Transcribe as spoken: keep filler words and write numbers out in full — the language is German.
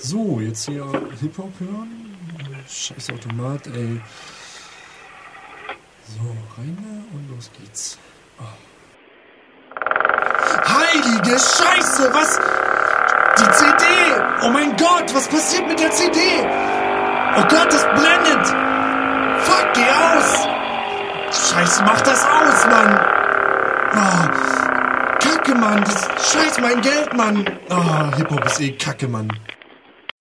So, jetzt hier Hip-Hop hören. Scheiß Automat, ey. So, rein da und los geht's. Oh. Heilige Scheiße, was? Die C D! Oh mein Gott, was passiert mit der C D? Oh Gott, das blendet! Fuck, geh aus! Scheiße, mach das aus, Mann! Oh, Kacke, Mann! Das ist scheiß mein Geld, Mann! Oh, Hip-Hop ist eh Kacke, Mann!